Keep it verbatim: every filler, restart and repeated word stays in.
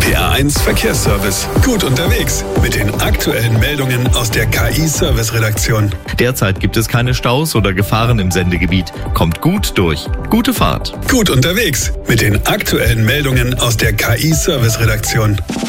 P R eins Verkehrsservice. Gut unterwegs mit den aktuellen Meldungen aus der K I-Service-Redaktion. Derzeit gibt es keine Staus oder Gefahren im Sendegebiet. Kommt gut durch. Gute Fahrt. Gut unterwegs mit den aktuellen Meldungen aus der K I-Service-Redaktion.